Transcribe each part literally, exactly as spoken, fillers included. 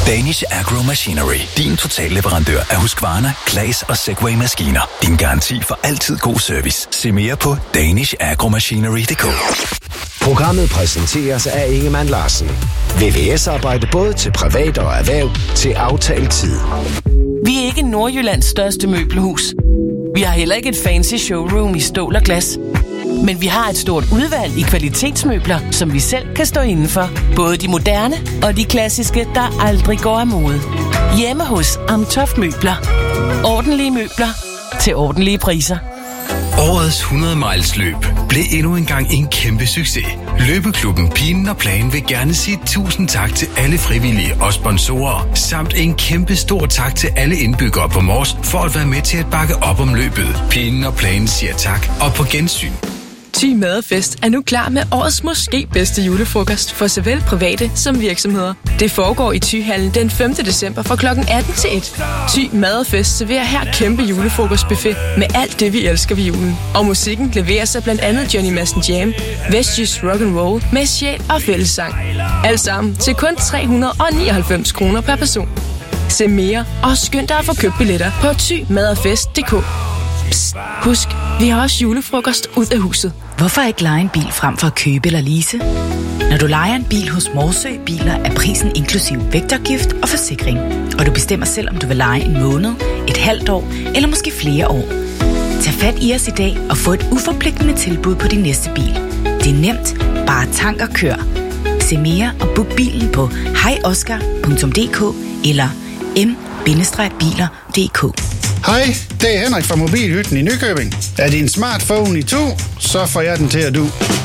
Danish Agro Machinery. Din totalleverandør af Husqvarna, Claas og Segway-maskiner. Din garanti for altid god service. Se mere på danish agro machinery punktum d k. Programmet præsenteres af Ingemann Larsen. V V S-arbejde både til privat og erhverv til aftalt tid. Vi er ikke Nordjyllands største møbelhus. Vi har heller ikke et fancy showroom i stål og glas. Men vi har et stort udvalg i kvalitetsmøbler, som vi selv kan stå inden for. Både de moderne og de klassiske, der aldrig går af mode. Hjemme hos Amtoft Møbler. Ordentlige møbler til ordentlige priser. Årets hundrede miles løb blev endnu engang en kæmpe succes. Løbeklubben Pinen og Plan vil gerne sige tusind tak til alle frivillige og sponsorer, samt en kæmpe stor tak til alle indbyggere på Mors for at være med til at bakke op om løbet. Pinen og Plan siger tak og på gensyn. Thy Maderfest er nu klar med årets måske bedste julefrokost for såvel private som virksomheder. Det foregår i Thyhallen den femte december fra klokken atten til et. Thy Maderfest serverer her kæmpe julefrokostbuffet med alt det, vi elsker ved julen. Og musikken leverer sig blandt andet Johnny Madsen Jam, Vestjysk Rock'n'Roll med sjæl og fællessang. Alt sammen til kun tre hundrede og nioghalvfems kroner per person. Se mere og skynd dig at få købt billetter på thy maderfest punktum d k. Psst, husk, vi har også julefrokost ud af huset. Hvorfor ikke leje en bil frem for at købe eller lease? Når du lejer en bil hos Morsø Biler, er prisen inklusiv vægtafgift og forsikring. Og du bestemmer selv, om du vil leje en måned, et halvt år eller måske flere år. Tag fat i os i dag og få et uforpligtende tilbud på din næste bil. Det er nemt. Bare tank og kør. Se mere og book bilen på hej oscar punktum d k eller m bindestreg biler punktum d k. Hej, det er Henrik fra Mobilhytten i Nykøbing. Er din smartphone i to, så får jeg den til at du.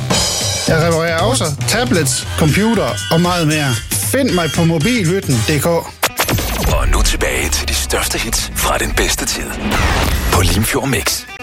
Jeg reparerer også tablets, computer og meget mere. Find mig på mobilhytten punktum d k. Og nu tilbage til de største hits fra den bedste tid på Limfjord Mix.